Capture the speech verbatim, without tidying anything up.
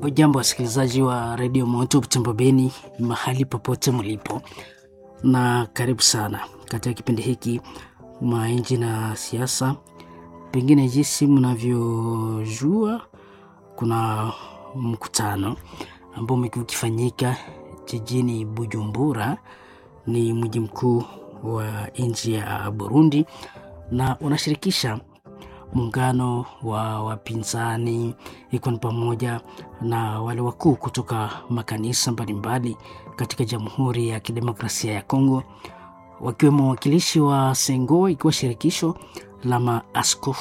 Hujambo wasikilizaji wa Radio Moto Butembo Beni mahali popote mlipo, na karibu sana katika kipindi hiki mainji na siasa. Pengine jinsi mnavyojua, kuna mkutano ambao umekuwa ukifanyika jijini Bujumbura, ni mji mkuu wa nchi ya Burundi, na unashirikisha muungano wa wapinzani, iko ni pamoja na wale wakuu kutoka makanisa mbalimbali katika Jamhuri ya Kidemokrasia ya Kongo, wakiwemo wakilishi wa Sengo, ikiwa shirikisho la maaskofu